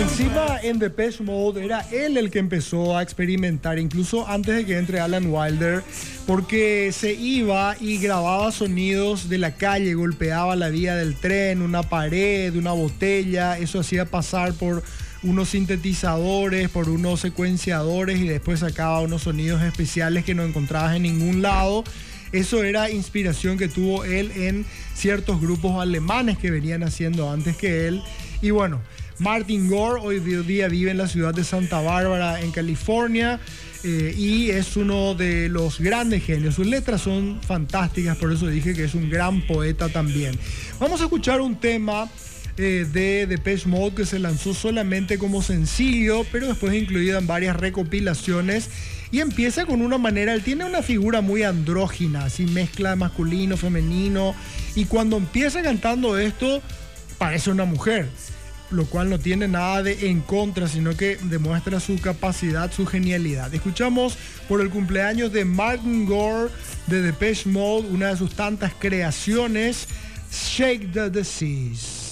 Encima en Depeche Mode era él el que empezó a experimentar, incluso antes de que entre Alan Wilder, porque se iba y grababa sonidos de la calle, golpeaba la vía del tren, una pared, una botella, eso hacía pasar por unos sintetizadores, por unos secuenciadores y después sacaba unos sonidos especiales que no encontrabas en ningún lado. Eso era inspiración que tuvo él en ciertos grupos alemanes que venían haciendo antes que él. Y bueno, Martin Gore hoy día vive en la ciudad de Santa Bárbara, en California, y es uno de los grandes genios. Sus letras son fantásticas, por eso dije que es un gran poeta también. Vamos a escuchar un tema de Depeche Mode que se lanzó solamente como sencillo, pero después incluido en varias recopilaciones. Y empieza con una manera, él tiene una figura muy andrógina, así mezcla masculino, femenino, y cuando empieza cantando esto, parece una mujer, lo cual no tiene nada de en contra, sino que demuestra su capacidad, su genialidad. Escuchamos por el cumpleaños de Martin Gore de Depeche Mode, una de sus tantas creaciones, Shake the Disease.